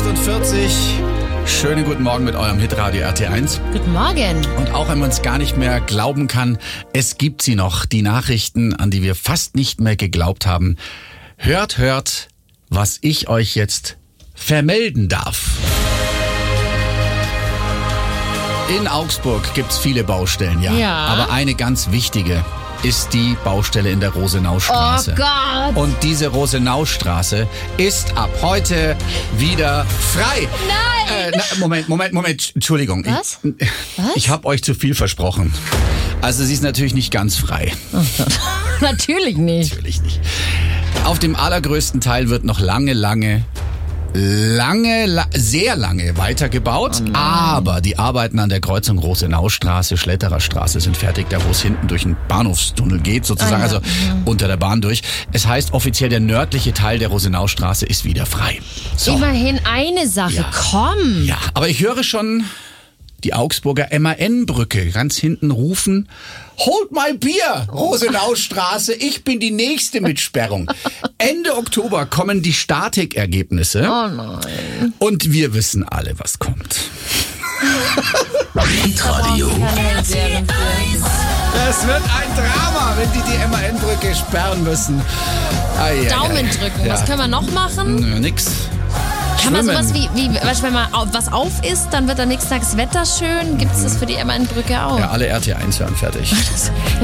8:48. Schönen guten Morgen mit eurem Hitradio RT1. Guten Morgen. Und auch wenn man es gar nicht mehr glauben kann, es gibt sie noch, die Nachrichten, an die wir fast nicht mehr geglaubt haben. Hört, was ich euch jetzt vermelden darf. In Augsburg gibt's viele Baustellen, ja. Aber eine ganz wichtige ist die Baustelle in der Rosenaustraße. Oh Gott! Und diese Rosenaustraße ist ab heute wieder frei. Nein! Moment, Entschuldigung. Was? Ich habe euch zu viel versprochen. Also sie ist natürlich nicht ganz frei. Natürlich nicht. Natürlich nicht. Auf dem allergrößten Teil wird noch sehr lange weitergebaut, aber die Arbeiten an der Kreuzung Rosenaustraße, Schletterer Straße sind fertig, da wo es hinten durch den Bahnhofstunnel geht, sozusagen, also unter der Bahn durch. Es heißt offiziell, der nördliche Teil der Rosenaustraße ist wieder frei. So. Immerhin eine Sache, Ja. komm. Ja, aber ich höre schon die Augsburger MAN-Brücke ganz hinten rufen: Hold my beer, Rosenaustraße, ich bin die nächste mit Sperrung. Ende Oktober kommen die Statikergebnisse. Oh nein. Und wir wissen alle, was kommt. Hitradio. Es wird ein Drama, wenn die MAN-Brücke sperren müssen. Daumen drücken. Ja. Was können wir noch machen? Nö, nix. Kann man Schwimmen. sowas wie weißt du, wenn man was auf isst, dann wird am nächsten Tag das Wetter schön. Gibt es das für die MAN-Brücke auch? Ja, alle RT1 hören fertig.